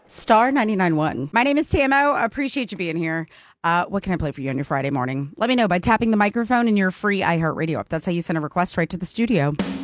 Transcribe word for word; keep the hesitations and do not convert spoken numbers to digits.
Star ninety-nine point one. My name is T M O. I appreciate you being here. Uh, what can I play for you on your Friday morning? Let me know by tapping the microphone in your free iHeartRadio app. That's how you send a request right to the studio.